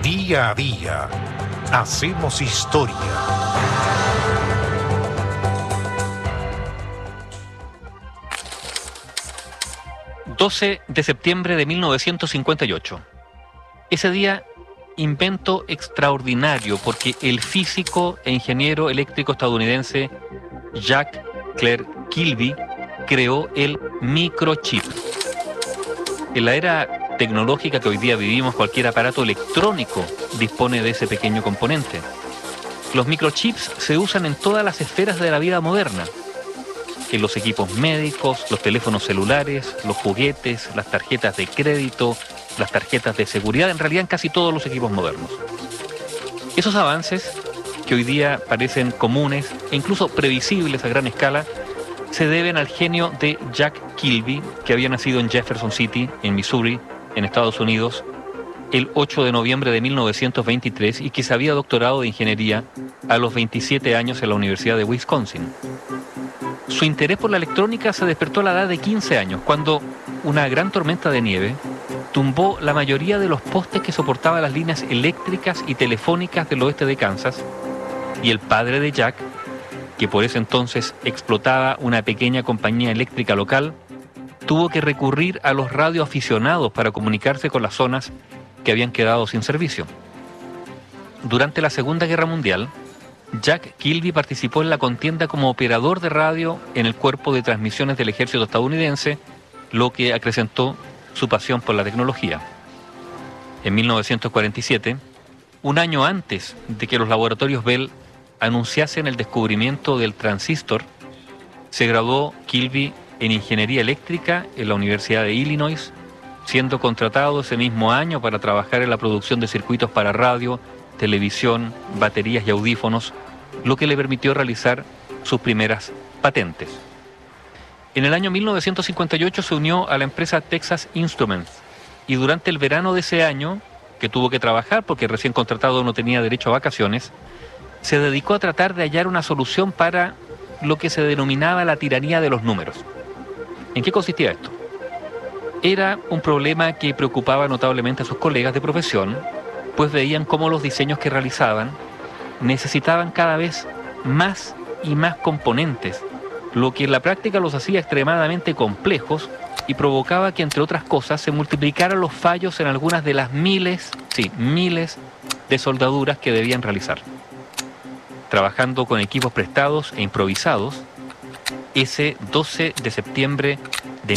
Día a día hacemos historia. ...12 de septiembre de 1958. Ese día, invento extraordinario porque el físico e ingeniero eléctrico estadounidense Jack Clerk Kilby creó el microchip. En la era tecnológica que hoy día vivimos, cualquier aparato electrónico dispone de ese pequeño componente. Los microchips se usan en todas las esferas de la vida moderna. En los equipos médicos, los teléfonos celulares, los juguetes, las tarjetas de crédito, las tarjetas de seguridad, en realidad en casi todos los equipos modernos. Esos avances, que hoy día parecen comunes e incluso previsibles a gran escala, se deben al genio de Jack Kilby, que había nacido en Jefferson City, en Missouri, en Estados Unidos, el 8 de noviembre de 1923 y que se había doctorado de ingeniería a los 27 años en la Universidad de Wisconsin. Su interés por la electrónica se despertó a la edad de 15 años, cuando una gran tormenta de nieve tumbó la mayoría de los postes que soportaban las líneas eléctricas y telefónicas del oeste de Kansas, y el padre de Jack, que por ese entonces explotaba una pequeña compañía eléctrica local, tuvo que recurrir a los radioaficionados para comunicarse con las zonas que habían quedado sin servicio. Durante la Segunda Guerra Mundial, Jack Kilby participó en la contienda como operador de radio en el cuerpo de transmisiones del ejército estadounidense, lo que acrecentó su pasión por la tecnología. En 1947, un año antes de que los laboratorios Bell anunciasen el descubrimiento del transistor, se graduó Kilby en Ingeniería Eléctrica en la Universidad de Illinois, siendo contratado ese mismo año para trabajar en la producción de circuitos para radio, televisión, baterías y audífonos, lo que le permitió realizar sus primeras patentes. En el año 1958 se unió a la empresa Texas Instruments y durante el verano de ese año, que tuvo que trabajar porque recién contratado no tenía derecho a vacaciones, se dedicó a tratar de hallar una solución para lo que se denominaba la tiranía de los números. ¿En qué consistía esto? Era un problema que preocupaba notablemente a sus colegas de profesión, pues veían cómo los diseños que realizaban necesitaban cada vez más y más componentes, lo que en la práctica los hacía extremadamente complejos y provocaba que, entre otras cosas, se multiplicaran los fallos en algunas de las miles de soldaduras que debían realizar. Trabajando con equipos prestados e improvisados, ese 12 de septiembre de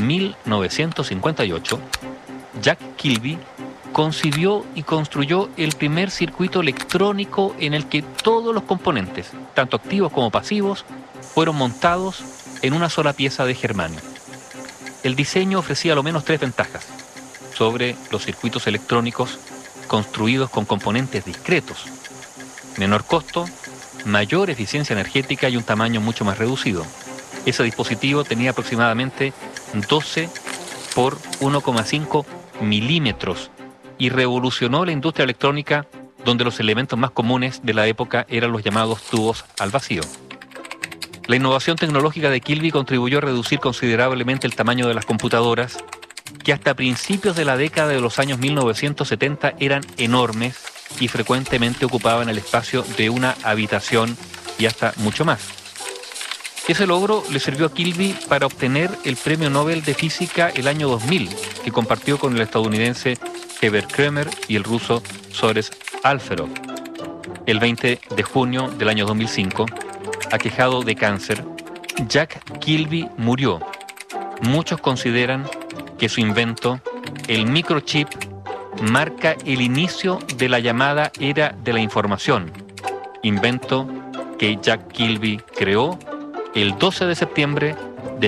1958, Jack Kilby concibió y construyó el primer circuito electrónico en el que todos los componentes, tanto activos como pasivos, fueron montados en una sola pieza de germanio. El diseño ofrecía al menos 3 ventajas sobre los circuitos electrónicos construidos con componentes discretos: menor costo, mayor eficiencia energética y un tamaño mucho más reducido. Ese dispositivo tenía aproximadamente 12 por 1,5 milímetros y revolucionó la industria electrónica, donde los elementos más comunes de la época eran los llamados tubos al vacío. La innovación tecnológica de Kilby contribuyó a reducir considerablemente el tamaño de las computadoras, que hasta principios de la década de los años 1970 eran enormes y frecuentemente ocupaban el espacio de una habitación y hasta mucho más. Ese logro le sirvió a Kilby para obtener el Premio Nobel de Física el año 2000, que compartió con el estadounidense Herbert Kremer y el ruso Zores Alferov. El 20 de junio del año 2005, aquejado de cáncer, Jack Kilby murió. Muchos consideran que su invento, el microchip, marca el inicio de la llamada era de la información, invento que Jack Kilby creó el 12 de septiembre de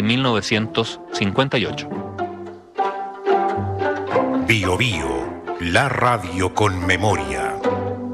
1958. Bio Bio, la radio con memoria.